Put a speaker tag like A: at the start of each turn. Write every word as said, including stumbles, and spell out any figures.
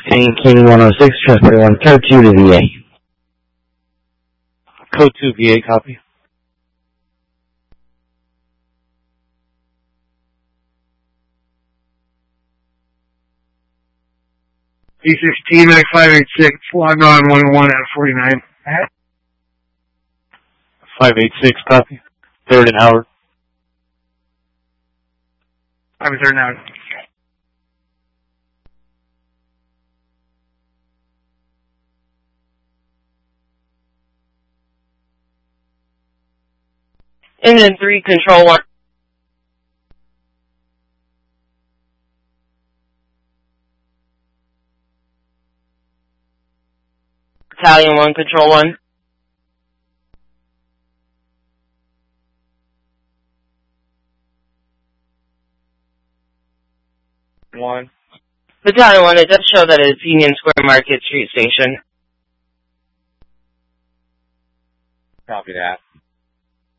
A: King one oh six, transfer one, code two to V A.
B: Code two V A, copy.
C: B sixteen, Mac five eight six, log on one oh one out of forty-nine.
B: five eight six, copy. Third and Howard.
C: I'm a third now.
D: Engine three, control one. Battalion one, control one. One. Battalion one, it does show that it's Union Square Market Street Station.
B: Copy that.